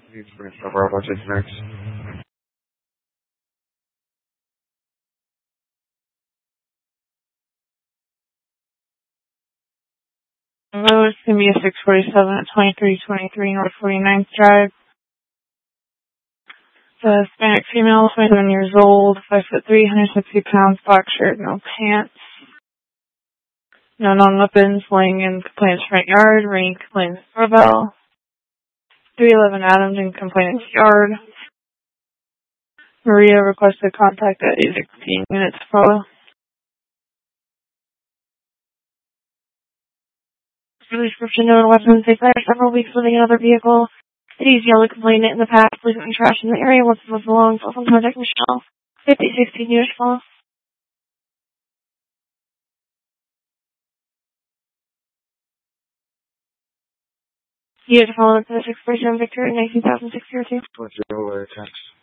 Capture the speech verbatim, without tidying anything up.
Please bring up our budget next. Hello, it's going to be a six forty-seven at twenty-three twenty-three North forty-ninth Drive. The Hispanic female, twenty-seven years old, five foot three, one hundred sixty pounds, black shirt, no pants. No non-weapons, laying in complainant's front yard, ringing complainant's doorbell. three eleven Adams in complainant's yard. Maria requested contact at eight sixteen minutes follow. For the description, known weapons, they fired several weeks living in another vehicle. City's yellow complainant in the past, leaving trash in the area once it was along. Cell phone contact Michelle. fifty sixteen units follow. You have to follow up to the six forty-seven Victor at nineteen thousand six hundred two. What's your text?